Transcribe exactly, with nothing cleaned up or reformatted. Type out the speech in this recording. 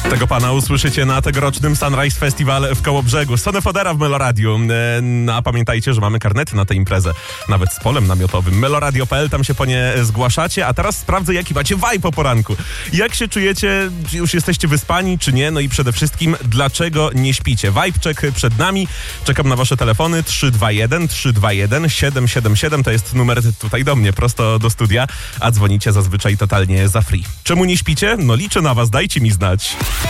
Tego pana usłyszycie na tegorocznym Sunrise Festival w Kołobrzegu. Sonę Fodera w Meloradiu. No, a pamiętajcie, że mamy karnety na tę imprezę. Nawet z polem namiotowym. meloradio kropka p l, tam się po nie zgłaszacie. A teraz sprawdzę, jaki macie vibe po poranku. Jak się czujecie? Czy już jesteście wyspani, czy nie? No i przede wszystkim, dlaczego nie śpicie? Vibe check przed nami. Czekam na wasze telefony. trzy dwa jeden trzy dwa jeden siedem siedem siedem to jest numer tutaj do mnie, prosto do studia. A dzwonicie zazwyczaj totalnie za free. Czemu nie śpicie? No liczę na was, dajcie mi znać.